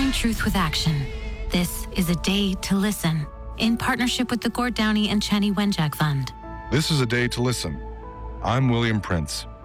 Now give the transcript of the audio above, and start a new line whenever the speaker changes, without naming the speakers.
Combining truth with action. This is A Day to Listen, in partnership with the Gord Downie and Chenny Wenjack Fund.
This is A Day to Listen. I'm William Prince.